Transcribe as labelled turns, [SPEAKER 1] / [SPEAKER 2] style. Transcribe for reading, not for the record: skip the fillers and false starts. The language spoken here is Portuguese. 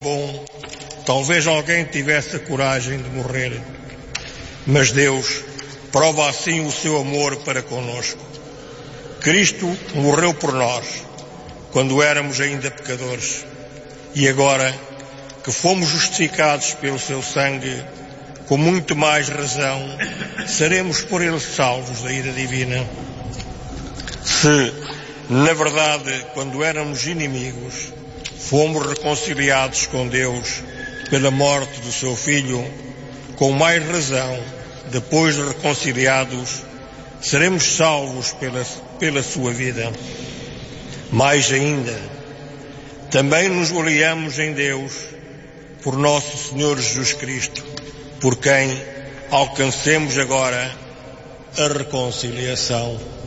[SPEAKER 1] Bom, talvez alguém tivesse a coragem de morrer, mas Deus prova assim o seu amor para conosco. Cristo morreu por nós, quando éramos ainda pecadores, e agora que fomos justificados pelo seu sangue, com muito mais razão, seremos por ele salvos da ira divina. Se, na verdade, quando éramos inimigos, fomos reconciliados com Deus pela morte do seu Filho, com mais razão, depois de reconciliados, seremos salvos pela sua vida. Mais ainda, também nos gloriamos em Deus por nosso Senhor Jesus Cristo, por quem alcancemos agora a reconciliação.